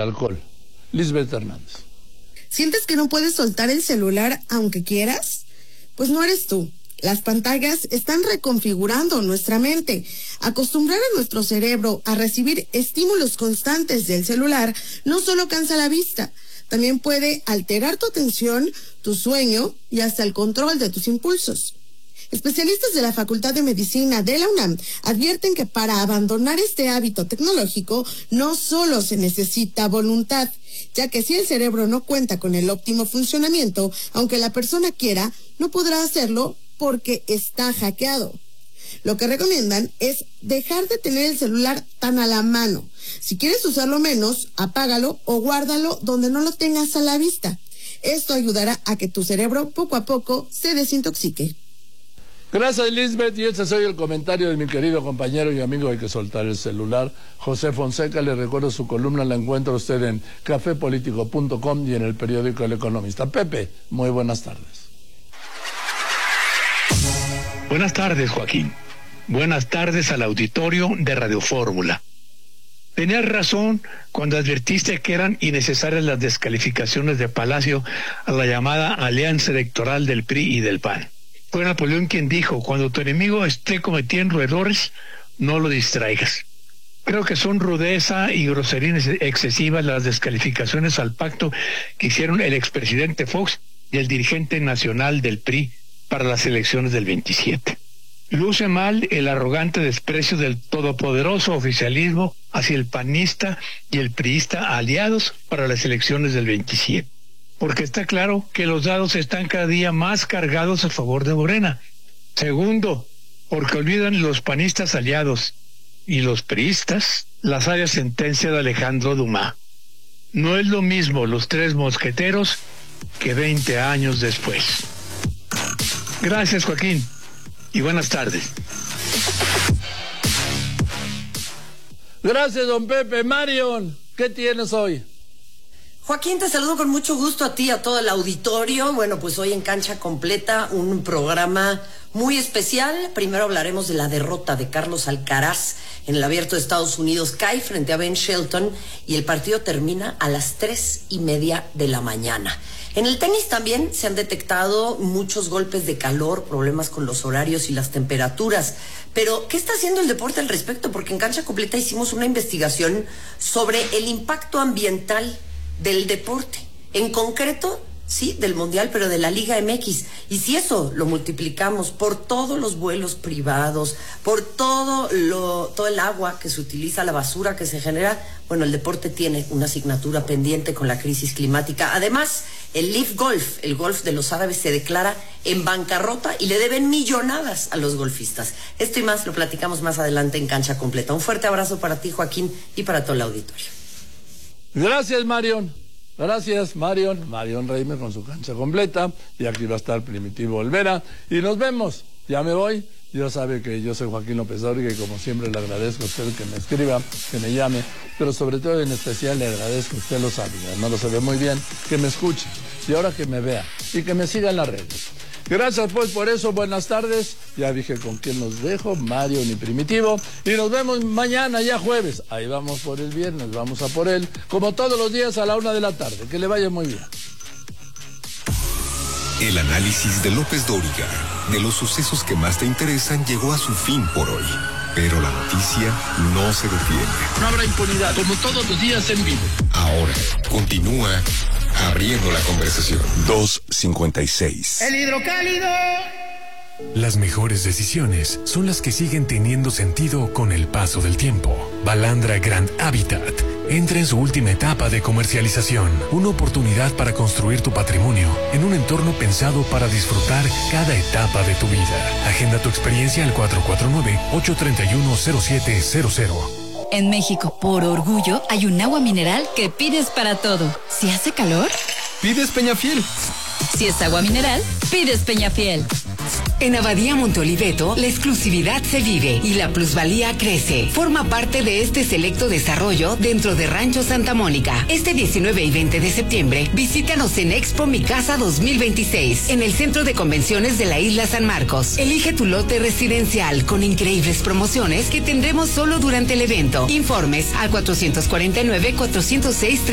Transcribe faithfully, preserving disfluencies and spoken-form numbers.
alcohol. Lisbeth Hernández. ¿Sientes que no puedes soltar el celular aunque quieras? Pues no eres tú. Las pantallas están reconfigurando nuestra mente. Acostumbrar a nuestro cerebro a recibir estímulos constantes del celular no solo cansa la vista, también puede alterar tu atención, tu sueño y hasta el control de tus impulsos. Especialistas de la Facultad de Medicina de la UNAM advierten que para abandonar este hábito tecnológico no solo se necesita voluntad, ya que si el cerebro no cuenta con el óptimo funcionamiento, aunque la persona quiera, no podrá hacerlo porque está hackeado. Lo que recomiendan es dejar de tener el celular tan a la mano. Si quieres usarlo menos, apágalo o guárdalo donde no lo tengas a la vista. Esto ayudará a que tu cerebro poco a poco se desintoxique. Gracias, Lisbeth, y ese es hoy el comentario de mi querido compañero y amigo Hay que soltar el celular, José Fonseca. Le recuerdo su columna, la encuentra usted en café político punto com y en el periódico El Economista. Pepe, muy buenas tardes. Buenas tardes, Joaquín. Buenas tardes al auditorio de Radio Fórmula. Tenías razón cuando advertiste que eran innecesarias las descalificaciones de Palacio a la llamada alianza electoral del P R I y del P A N. Fue Napoleón quien dijo: cuando tu enemigo esté cometiendo errores, no lo distraigas. Creo que son rudeza y grosería excesivas las descalificaciones al pacto que hicieron el expresidente Fox y el dirigente nacional del P R I para las elecciones del veintisiete. Luce mal el arrogante desprecio del todopoderoso oficialismo hacia el panista y el priista aliados para las elecciones del veintisiete. Porque está claro que los dados están cada día más cargados a favor de Morena. Segundo, porque olvidan los panistas aliados y los priistas la sabia sentencia de Alejandro Dumas. No es lo mismo los tres mosqueteros que veinte años después. Gracias, Joaquín, y buenas tardes. Gracias, don Pepe. Marion, ¿qué tienes hoy? Joaquín, te saludo con mucho gusto a ti, a todo el auditorio. Bueno, pues hoy en Cancha Completa, un programa muy especial. Primero hablaremos de la derrota de Carlos Alcaraz en el Abierto de Estados Unidos. Cae frente a Ben Shelton y el partido termina a las tres y media de la mañana. En el tenis también se han detectado muchos golpes de calor, problemas con los horarios y las temperaturas. Pero, ¿qué está haciendo el deporte al respecto? Porque en Cancha Completa hicimos una investigación sobre el impacto ambiental del deporte, en concreto, sí, del Mundial, pero de la Liga M X. Y si eso lo multiplicamos por todos los vuelos privados, por todo lo, todo el agua que se utiliza, la basura que se genera, bueno, el deporte tiene una asignatura pendiente con la crisis climática. Además, el Leaf Golf, el golf de los árabes, se declara en bancarrota y le deben millonadas a los golfistas. Esto y más lo platicamos más adelante en Cancha Completa. Un fuerte abrazo para ti, Joaquín, y para todo el auditorio. Gracias, Marion. Gracias, Marion. Marion Reimer con su Cancha Completa. Y aquí va a estar Primitivo Olvera. Y nos vemos. Ya me voy. Ya sabe que yo soy Joaquín López Dóriga y como siempre le agradezco a usted que me escriba, que me llame. Pero sobre todo en especial le agradezco, usted lo sabe, no lo sabe muy bien, que me escuche. Y ahora que me vea. Y que me siga en las redes. Gracias pues por eso, buenas tardes. Ya dije con quién nos dejo, Marion y Primitivo. Y nos vemos mañana, ya jueves. Ahí vamos por el viernes, vamos a por él. Como todos los días a la una de la tarde. Que le vaya muy bien. El análisis de López Dóriga de los sucesos que más te interesan llegó a su fin por hoy. Pero la noticia no se detiene. No habrá impunidad, como todos los días en vivo. Ahora, continúa abriendo la conversación. dos cincuenta y seis. El hidrocálido. Las mejores decisiones son las que siguen teniendo sentido con el paso del tiempo. Balandra Grand Habitat entra en su última etapa de comercialización. Una oportunidad para construir tu patrimonio en un entorno pensado para disfrutar cada etapa de tu vida. Agenda tu experiencia al cuatro cuatro nueve, ocho tres uno, cero siete cero cero. En México, por orgullo, hay un agua mineral que pides para todo. Si hace calor, pides Peñafiel. Si es agua mineral, pides Peñafiel. En Abadía Monteoliveto, la exclusividad se vive y la plusvalía crece. Forma parte de este selecto desarrollo dentro de Rancho Santa Mónica. Este diecinueve y veinte de septiembre, visítanos en Expo Mi Casa dos mil veintiséis, en el Centro de Convenciones de la Isla San Marcos. Elige tu lote residencial con increíbles promociones que tendremos solo durante el evento. Informes al cuatro cuatro nueve, cuatro cero seis,